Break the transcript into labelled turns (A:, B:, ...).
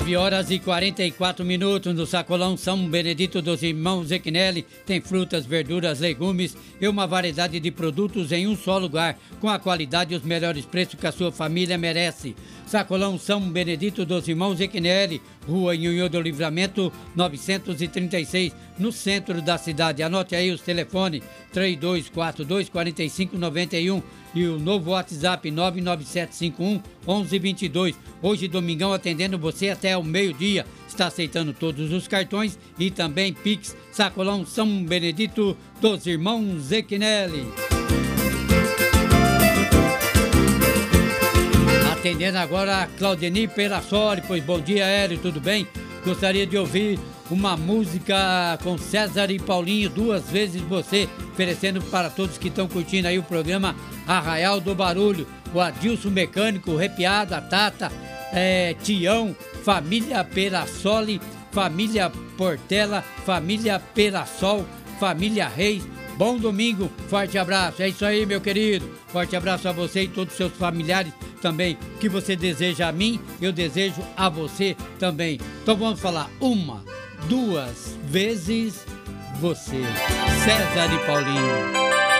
A: 9h44 no Sacolão São Benedito dos Irmãos Zequinelli. Tem frutas, verduras, legumes e uma variedade de produtos em um só lugar, com a qualidade e os melhores preços que a sua família merece. Sacolão São Benedito dos Irmãos Zequinelli, Rua Nhonhô do Livramento, 936, no centro da cidade. Anote aí os telefones, 3242-4591 e o novo WhatsApp 99751-1122. Hoje, domingão, atendendo você até o meio-dia. Está aceitando todos os cartões e também Pix. Sacolão São Benedito dos Irmãos Zequinelli. Atendendo agora a Claudeni Perassoli. Pois bom dia, Hélio, tudo bem? Gostaria de ouvir uma música com César e Paulinho, Duas Vezes Você, oferecendo para todos que estão curtindo aí o programa Arraial do Barulho. O Adilson Mecânico, o Repiado, a Tata, Tião, família Perassoli, família Portela, família Perassol, família Reis. Bom domingo, forte abraço. É isso aí, meu querido. Forte abraço a você e todos os seus familiares também. O que você deseja a mim, eu desejo a você também. Então vamos falar uma, duas vezes você. César e Paulinho.